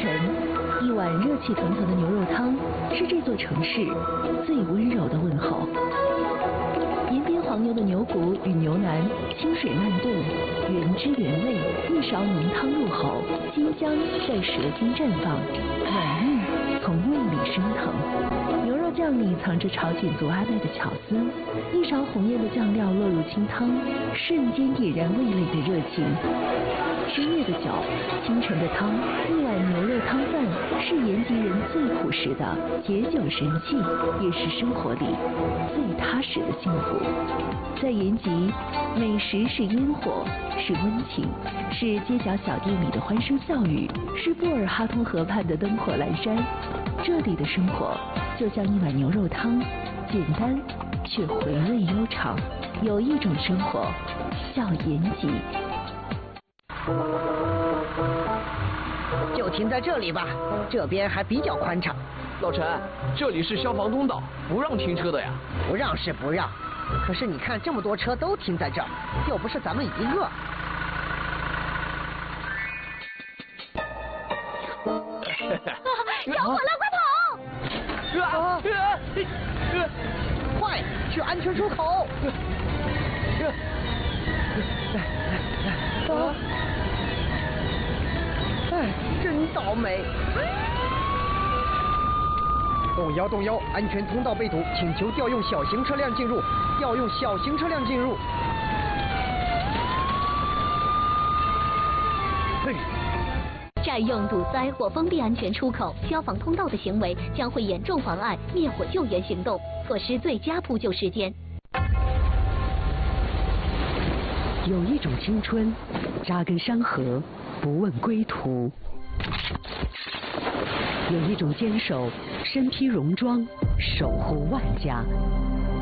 晨，一碗热气腾腾的牛肉汤是这座城市最温柔的问候。延边黄牛的牛骨与牛腩清水慢炖，原汁原味，一勺浓汤入口，清香在舌尖绽放，软腻从胃里升腾。牛肉酱里藏着朝鲜族阿麦的巧思，一勺红艳的酱料落入清汤，瞬间点燃味蕾的热情。深夜的酒，清晨的汤，一碗牛肉汤饭是延吉人最朴实的解酒神器，也是生活里最踏实的幸福。在延吉，美食是烟火，是温情，是街角小店里的欢声笑语，是布尔哈通河畔的灯火阑珊。这里的生活就像一碗牛肉汤，简单却回味悠长。有一种生活叫延吉。 就停在这里吧，这边还比较宽敞。 老陈，这里是消防通道，不让停车的呀。 不让是不让，可是你看这么多车都停在这儿，又不是咱们一个。 着火了，快跑！ 快去安全出口！真倒霉！动摇动摇，安全通道被堵，请求调用小型车辆进入。调用小型车辆进入。 占用堵塞或封闭安全出口、消防通道的行为，将会严重妨碍灭火救援行动，错失最佳扑救时间。 有一种青春，扎根山河，不问归途；有一种坚守，身披戎装，守护万家。